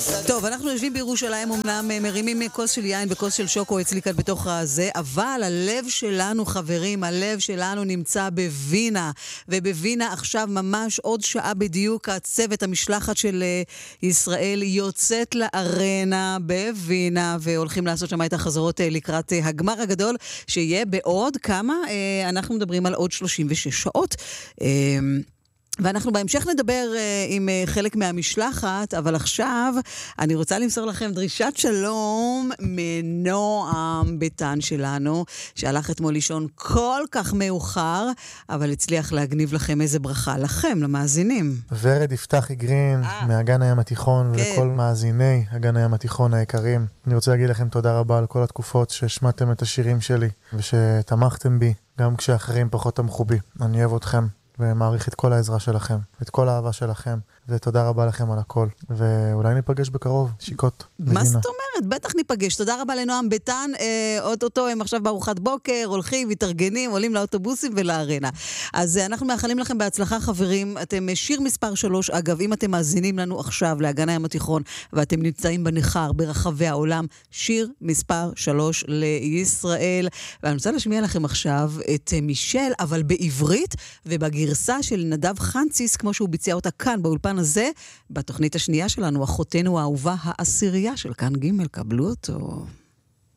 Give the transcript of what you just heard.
טוב, אנחנו יושבים בירושלים, אמנם מרימים כוס של יין וכוס של שוקו אצלי כאן בתוך הזה, אבל הלב שלנו, חברים, הלב שלנו נמצא בווינה, ובווינה עכשיו ממש עוד שעה בדיוק הצוות המשלחת של ישראל יוצאת לארנה בווינה, והולכים לעשות שם את החזרות לקראת הגמר הגדול, שיהיה בעוד כמה, אנחנו מדברים על עוד 36 שעות. ואנחנו בהמשך נדבר עם חלק מהמשלחת, אבל עכשיו אני רוצה למסור לכם דרישת שלום מנועם ביטן שלנו, שהלך אתמול לישון כל כך מאוחר, אבל הצליח להגניב לכם איזה ברכה לכם, למאזינים. ורד יפתחי גרין מהגן הים התיכון, ולכל מאזיני הגן הים התיכון היקרים. אני רוצה להגיד לכם תודה רבה על כל התקופות שהשמעתם את השירים שלי, ושתמכתם בי, גם כשאחרים פחות תמכו בי. אני אוהב אתכם. ומעריך את כל העזרה שלכם, את כל האהבה שלכם, ותודה רבה לכם על הכל. ואולי ניפגש בקרוב, שיקות. מה זאת אומרת? בטח ניפגש. תודה רבה לנועם ביטן. אוטוטו הם עכשיו בארוחת בוקר, הולכים, מתארגנים, עולים לאוטובוסים ולארנה. אז אנחנו מאחלים לכם בהצלחה, חברים. אתם שיר מספר 3, אגב, אם אתם מאזינים לנו עכשיו להגן הים התיכון, ואתם נמצאים בנחר ברחבי העולם, שיר מספר 3 לישראל. ואני רוצה להשמיע לכם עכשיו את מישל, אבל בעברית, ובגרסה של נדב חנציס, כמו שהוא ביצע אותה כאן באולפן הזה, בתוכנית השנייה שלנו, אחותנו האהובה העשירייה של כאן ג', קבלו אותו.